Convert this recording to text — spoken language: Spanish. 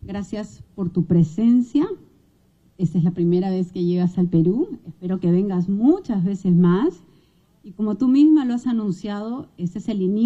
gracias por tu presencia. Esta es la primera vez que llegas al Perú. Espero que vengas muchas veces más. Y como tú misma lo has anunciado, este es el inicio